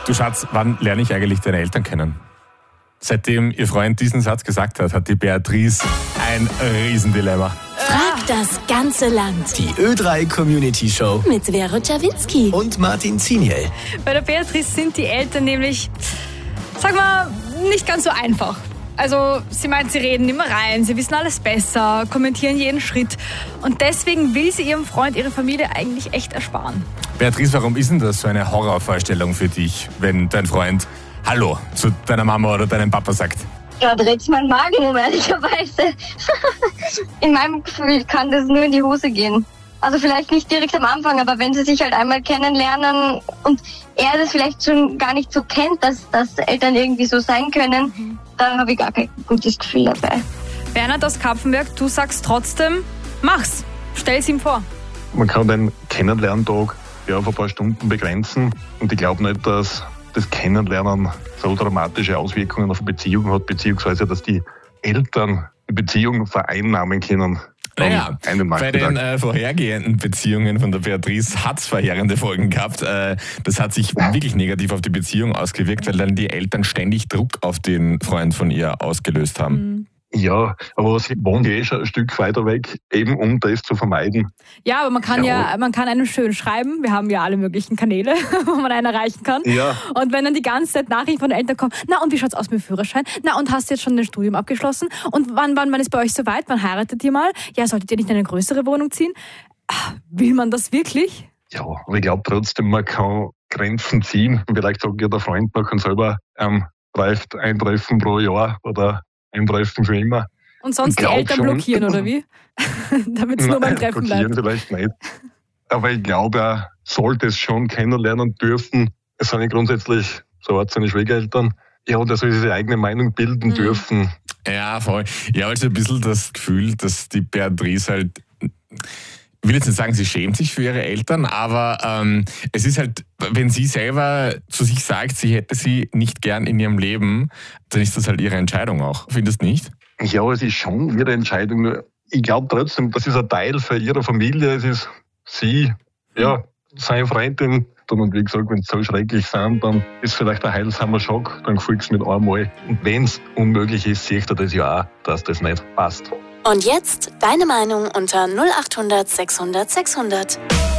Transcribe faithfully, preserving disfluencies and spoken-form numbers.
Du Schatz, wann lerne ich eigentlich deine Eltern kennen? Seitdem ihr Freund diesen Satz gesagt hat, hat die Beatrice ein Riesendilemma. Frag das ganze Land. Die Ö drei Community Show Mit Vero Czawinski und Martin Ziniel. Bei der Beatrice sind die Eltern nämlich, sag mal, nicht ganz so einfach. Also sie meint, sie reden immer rein, sie wissen alles besser, kommentieren jeden Schritt. Und deswegen will sie ihrem Freund ihre Familie eigentlich echt ersparen. Beatrice, warum ist denn das so eine Horrorvorstellung für dich, wenn dein Freund Hallo zu deiner Mama oder deinem Papa sagt? Da dreht's mein Magen um, ehrlicherweise. In meinem Gefühl kann das nur in die Hose gehen. Also vielleicht nicht direkt am Anfang, aber wenn sie sich halt einmal kennenlernen und er das vielleicht schon gar nicht so kennt, dass, dass Eltern irgendwie so sein können, mhm. dann habe ich gar kein gutes Gefühl dabei. Bernhard aus Kapfenberg, du sagst trotzdem, mach's, stell's ihm vor. Man kann den Kennenlerntag ja auf ein paar Stunden begrenzen und ich glaube nicht, dass das Kennenlernen so dramatische Auswirkungen auf eine Beziehung hat, beziehungsweise dass die Eltern die Beziehung vereinnahmen können. Naja, bei den äh, vorhergehenden Beziehungen von der Beatrice hat es verheerende Folgen gehabt. Äh, das hat sich wirklich negativ auf die Beziehung ausgewirkt, weil dann die Eltern ständig Druck auf den Freund von ihr ausgelöst haben. Mhm. Ja, aber sie wohnt eh schon ein Stück weiter weg, eben um das zu vermeiden. Ja, aber man kann ja, ja man kann einem schön schreiben. Wir haben ja alle möglichen Kanäle, wo man einen erreichen kann. Ja. Und wenn dann die ganze Zeit Nachrichten von den Eltern kommen, na und wie schaut's aus mit dem Führerschein? Na und hast du jetzt schon ein Studium abgeschlossen? Und wann, wann, wann ist bei euch soweit? Wann heiratet ihr mal? Ja, solltet ihr nicht in eine größere Wohnung ziehen? Will man das wirklich? Ja, aber ich glaube trotzdem, man kann Grenzen ziehen. Vielleicht sagt ja der Freund, man kann selber ähm, vielleicht ein Treffen pro Jahr oder ein Treffen für immer. Und sonst die Eltern schon blockieren, oder wie? Damit es nur beim Treffen bleibt. Blockieren vielleicht nicht. Aber ich glaube, er sollte es schon kennenlernen dürfen. Es sind ja grundsätzlich so Art seine Schwiegereltern. Ja, und er soll sich seine eigene Meinung bilden mhm. dürfen. Ja, voll. Ja, also ein bisschen das Gefühl, dass die Beatrice halt, ich will jetzt nicht sagen, sie schämt sich für ihre Eltern, aber ähm, es ist halt, wenn sie selber zu sich sagt, sie hätte sie nicht gern in ihrem Leben, dann ist das halt ihre Entscheidung auch. Findest du nicht? Ja, es ist schon ihre Entscheidung. Nur ich glaube trotzdem, das ist ein Teil für ihre Familie. Es ist sie, ja, seine Freundin. Und wie gesagt, wenn sie so schrecklich sind, dann ist vielleicht ein heilsamer Schock, dann gefühlt es mit einmal. Und wenn es unmöglich ist, sieht er das ja auch, dass das nicht passt. Und jetzt deine Meinung unter null acht hundert sechshundert sechshundert.